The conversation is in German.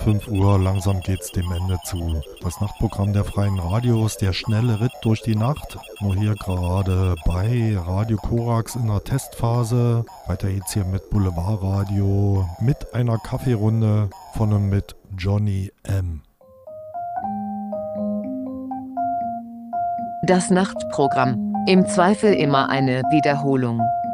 5 Uhr, langsam geht's dem Ende zu. Das Nachtprogramm der Freien Radios, der schnelle Ritt durch die Nacht. Nur hier gerade bei Radio Korax in der Testphase. Weiter geht's hier mit Boulevardradio, mit einer Kaffeerunde von und mit Johnny M. Das Nachtprogramm. Im Zweifel immer eine Wiederholung.